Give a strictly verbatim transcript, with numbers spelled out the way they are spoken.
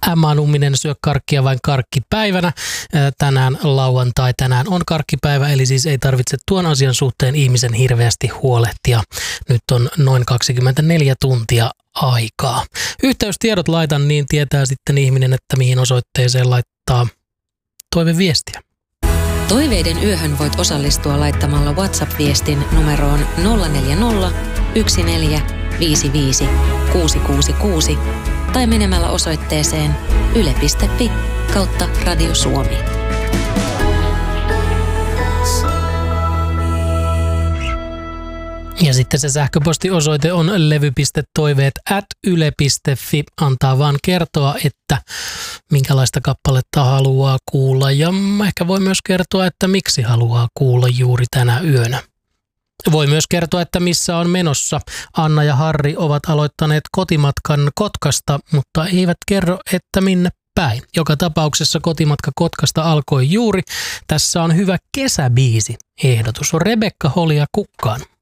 Emma Numminen, syö karkkia vain karkkipäivänä. Tänään lauantai, tänään on karkkipäivä, eli siis ei tarvitse tuon asian suhteen ihmisen hirveästi huolehtia. Nyt on noin kaksikymmentäneljä tuntia aikaa. Yhteystiedot laitan, niin tietää sitten ihminen, että mihin osoitteeseen laittaa toiveviestiä. Toiveiden yöhön voit osallistua laittamalla WhatsApp-viestin numeroon nolla neljä nolla, yksi neljä, viisi viisi, kuusi kuusi kuusi tai menemällä osoitteeseen yle piste fi kautta Radio Suomi. Ja sitten se sähköpostiosoite on levy.toiveet at yle piste fi. Antaa vaan kertoa, että minkälaista kappaletta haluaa kuulla. Ja ehkä voi myös kertoa, että miksi haluaa kuulla juuri tänä yönä. Voi myös kertoa, että missä on menossa. Anna ja Harri ovat aloittaneet kotimatkan Kotkasta, mutta eivät kerro, että minne päin. Joka tapauksessa kotimatka Kotkasta alkoi juuri. Tässä on hyvä kesäbiisi ehdotus. Rebekka Holia Kukkaan.